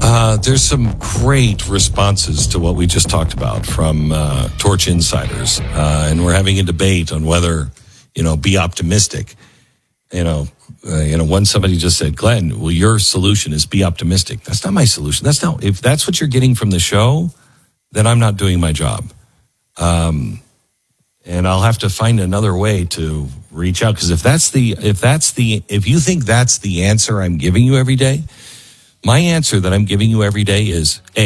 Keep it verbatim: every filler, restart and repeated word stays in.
Uh, there's some great responses to what we just talked about from uh, Torch insiders, uh, and we're having a debate on whether, you know, be optimistic. You know, uh, you know, one somebody just said, Glenn, well, your solution is be optimistic. That's not my solution. That's not. If that's what you're getting from the show, then I'm not doing my job. Um, and I'll have to find another way to reach out, because if that's the if that's the if you think that's the answer I'm giving you every day. My answer that I'm giving you every day is A,